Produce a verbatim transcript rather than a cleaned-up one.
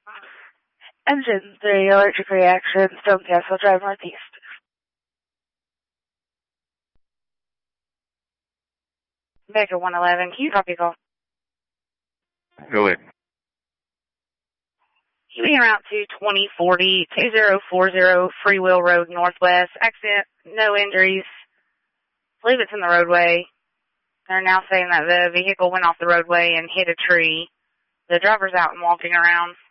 Engine three, allergic reaction, Stonecastle Drive Northeast. Baker one eleven, can you copy call? Go ahead. You be en route to twenty forty, two zero four zero Freewheel Road Northwest. Accident, no injuries. I believe it's in the roadway. They're now saying that the vehicle went off the roadway and hit a tree. The driver's out and walking around.